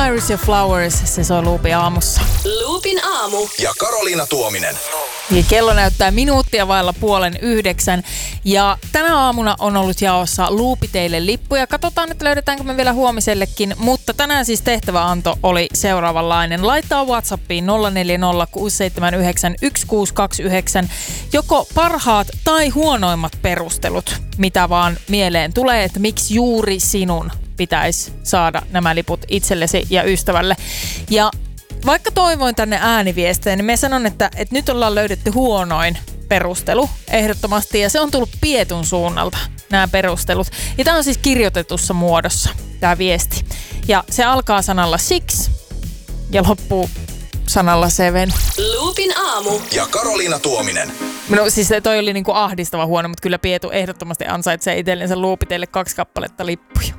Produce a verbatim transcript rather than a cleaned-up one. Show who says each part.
Speaker 1: Cyrus ja Flowers, se soi Loopin aamussa.
Speaker 2: Loopin aamu.
Speaker 3: Ja Karoliina Tuominen.
Speaker 1: Ja kello näyttää minuuttia vailla puolen yhdeksän. Ja tänä aamuna on ollut jaossa Loopiteille lippuja. Katsotaan, että löydetäänkö me vielä huomisellekin. Mutta tänään siis tehtäväanto oli seuraavanlainen. Laittaa WhatsAppiin nolla neljä nolla kuusi seitsemän yhdeksän yksi kuusi kaksi yhdeksän joko parhaat tai huonoimmat perustelut, mitä vaan mieleen tulee, että miksi juuri sinun pitäisi saada nämä liput itsellesi ja ystävälle. Ja vaikka toivoin tänne ääniviestejä, niin mä sanon, että, että nyt ollaan löydetty huonoin perustelu ehdottomasti. Ja se on tullut Pietun suunnalta, nämä perustelut. Ja tää on siis kirjoitetussa muodossa, tää viesti. Ja se alkaa sanalla six ja loppuu sanalla seven.
Speaker 2: Loopin aamu.
Speaker 3: Ja Karoliina Tuominen.
Speaker 1: No siis toi oli niinku ahdistava huono, mutta kyllä Pietu ehdottomasti ansaitsee itsellensä Loopiteille kaksi kappaletta lippuja.